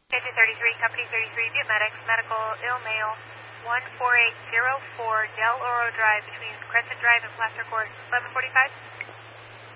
KJ33, Company 33, Vietmedics, medical, ill male, 14804 Del Oro Drive between Crescent Drive and Plaster Court, 1145.